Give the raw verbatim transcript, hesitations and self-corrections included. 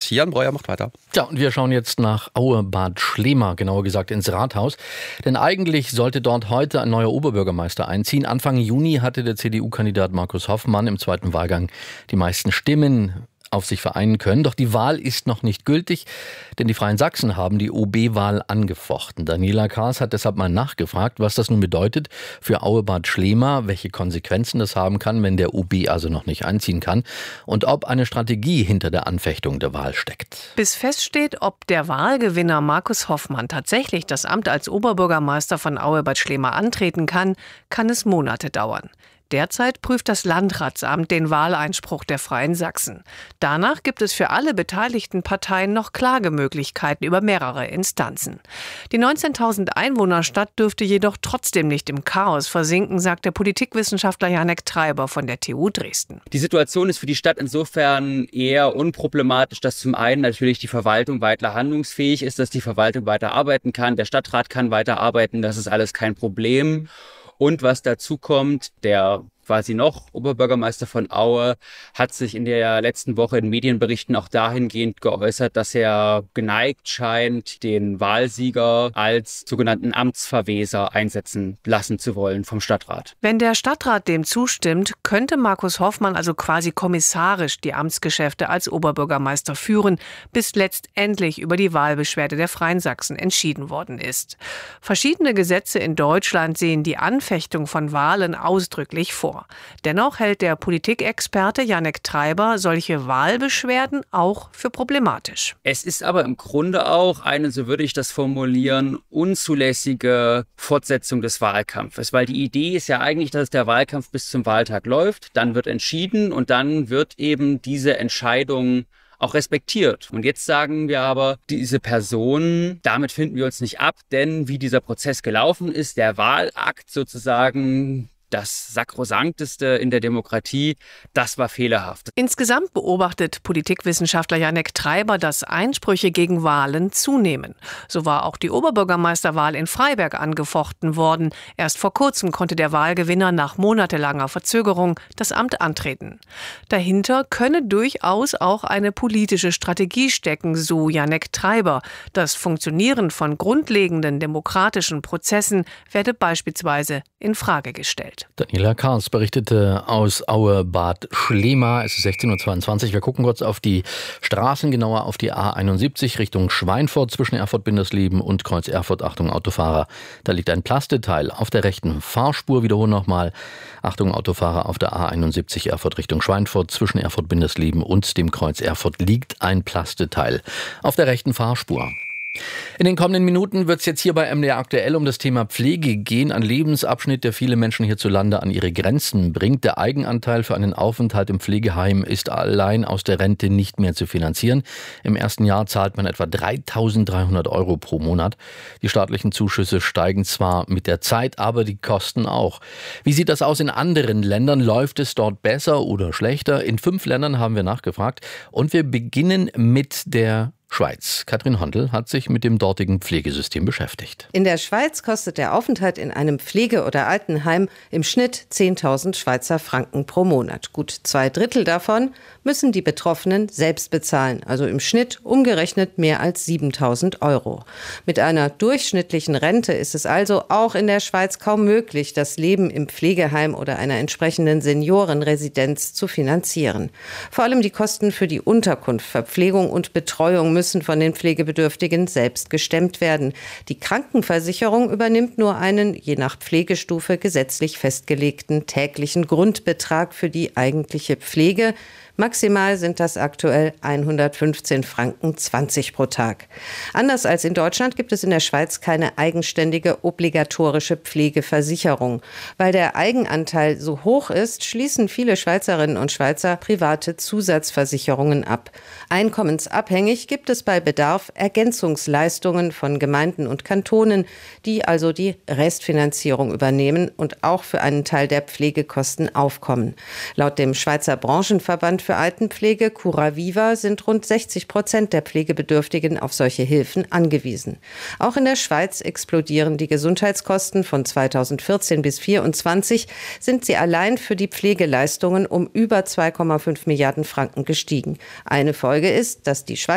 Jan Breuer macht weiter. Ja, und wir schauen jetzt nach Aue-Bad Schlema, genauer gesagt ins Rathaus. Denn eigentlich sollte dort heute ein neuer Oberbürgermeister einziehen. Anfang Juni hatte der C D U-Kandidat Markus Hoffmann im zweiten Wahlgang die meisten Stimmen auf sich vereinen können. Doch die Wahl ist noch nicht gültig, denn die Freien Sachsen haben die O B-Wahl angefochten. Daniela Kahrs hat deshalb mal nachgefragt, was das nun bedeutet für Aue-Bad Schlema, welche Konsequenzen das haben kann, wenn der O B also noch nicht einziehen kann und ob eine Strategie hinter der Anfechtung der Wahl steckt. Bis feststeht, ob der Wahlgewinner Markus Hoffmann tatsächlich das Amt als Oberbürgermeister von Aue-Bad Schlema antreten kann, kann es Monate dauern. Derzeit prüft das Landratsamt den Wahleinspruch der Freien Sachsen. Danach gibt es für alle beteiligten Parteien noch Klagemöglichkeiten über mehrere Instanzen. Die neunzehntausend Einwohnerstadt dürfte jedoch trotzdem nicht im Chaos versinken, sagt der Politikwissenschaftler Janek Treiber von der T U Dresden. Die Situation ist für die Stadt insofern eher unproblematisch, dass zum einen natürlich die Verwaltung weiter handlungsfähig ist, dass die Verwaltung weiter arbeiten kann, der Stadtrat kann weiter arbeiten, das ist alles kein Problem. Und was dazu kommt, der quasi noch Oberbürgermeister von Aue hat sich in der letzten Woche in Medienberichten auch dahingehend geäußert, dass er geneigt scheint, den Wahlsieger als sogenannten Amtsverweser einsetzen lassen zu wollen vom Stadtrat. Wenn der Stadtrat dem zustimmt, könnte Markus Hoffmann also quasi kommissarisch die Amtsgeschäfte als Oberbürgermeister führen, bis letztendlich über die Wahlbeschwerde der Freien Sachsen entschieden worden ist. Verschiedene Gesetze in Deutschland sehen die Anfechtung von Wahlen ausdrücklich vor. Dennoch hält der Politikexperte Janek Treiber solche Wahlbeschwerden auch für problematisch. Es ist aber im Grunde auch eine, so würde ich das formulieren, unzulässige Fortsetzung des Wahlkampfes. Weil die Idee ist ja eigentlich, dass der Wahlkampf bis zum Wahltag läuft, dann wird entschieden und dann wird eben diese Entscheidung auch respektiert. Und jetzt sagen wir aber, diese Person, damit finden wir uns nicht ab, denn wie dieser Prozess gelaufen ist, der Wahlakt sozusagen, das Sakrosankteste in der Demokratie, das war fehlerhaft. Insgesamt beobachtet Politikwissenschaftler Janek Treiber, dass Einsprüche gegen Wahlen zunehmen. So war auch die Oberbürgermeisterwahl in Freiberg angefochten worden. Erst vor kurzem konnte der Wahlgewinner nach monatelanger Verzögerung das Amt antreten. Dahinter könne durchaus auch eine politische Strategie stecken, so Janek Treiber. Das Funktionieren von grundlegenden demokratischen Prozessen werde beispielsweise in Frage gestellt. Daniela Kahrs berichtete aus Aue-Bad Schlema. Es ist sechzehn Uhr zweiundzwanzig. Wir gucken kurz auf die Straßen, genauer auf die A einundsiebzig Richtung Schweinfurt zwischen Erfurt-Bindersleben und Kreuz Erfurt. Achtung, Autofahrer, da liegt ein Plasteteil auf der rechten Fahrspur. Wiederholen nochmal. Achtung, Autofahrer, auf der A einundsiebzig Erfurt Richtung Schweinfurt zwischen Erfurt-Bindersleben und dem Kreuz Erfurt liegt ein Plasteteil auf der rechten Fahrspur. In den kommenden Minuten wird es jetzt hier bei M D R aktuell um das Thema Pflege gehen. Ein Lebensabschnitt, der viele Menschen hierzulande an ihre Grenzen bringt. Der Eigenanteil für einen Aufenthalt im Pflegeheim ist allein aus der Rente nicht mehr zu finanzieren. Im ersten Jahr zahlt man etwa dreitausenddreihundert Euro pro Monat. Die staatlichen Zuschüsse steigen zwar mit der Zeit, aber die Kosten auch. Wie sieht das aus in anderen Ländern? Läuft es dort besser oder schlechter? In fünf Ländern haben wir nachgefragt. Und wir beginnen mit der Schweiz. Katrin Hondel hat sich mit dem dortigen Pflegesystem beschäftigt. In der Schweiz kostet der Aufenthalt in einem Pflege- oder Altenheim im Schnitt zehntausend Schweizer Franken pro Monat. Gut zwei Drittel davon müssen die Betroffenen selbst bezahlen, also im Schnitt umgerechnet mehr als siebentausend Euro. Mit einer durchschnittlichen Rente ist es also auch in der Schweiz kaum möglich, das Leben im Pflegeheim oder einer entsprechenden Seniorenresidenz zu finanzieren. Vor allem die Kosten für die Unterkunft, Verpflegung und Betreuung müssen von den Pflegebedürftigen selbst gestemmt werden. Die Krankenversicherung übernimmt nur einen, je nach Pflegestufe, gesetzlich festgelegten täglichen Grundbetrag für die eigentliche Pflege. Maximal sind das aktuell hundertfünfzehn Franken zwanzig pro Tag. Anders als in Deutschland gibt es in der Schweiz keine eigenständige obligatorische Pflegeversicherung. Weil der Eigenanteil so hoch ist, schließen viele Schweizerinnen und Schweizer private Zusatzversicherungen ab. Einkommensabhängig gibt es bei Bedarf Ergänzungsleistungen von Gemeinden und Kantonen, die also die Restfinanzierung übernehmen und auch für einen Teil der Pflegekosten aufkommen. Laut dem Schweizer Branchenverband für Altenpflege, Curaviva, sind rund sechzig Prozent der Pflegebedürftigen auf solche Hilfen angewiesen. Auch in der Schweiz explodieren die Gesundheitskosten. Von zweitausendvierzehn bis zweitausendvierundzwanzig sind sie allein für die Pflegeleistungen um über zwei Komma fünf Milliarden Franken gestiegen. Eine Folge ist, dass die Schweiz